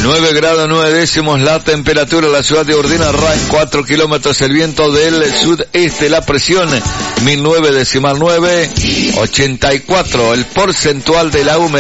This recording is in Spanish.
9 grados 9 décimos la temperatura. La ciudad de Ordina Rain, 4 kilómetros el viento del sudeste. La presión 1009,9. 84 el porcentual de la humedad.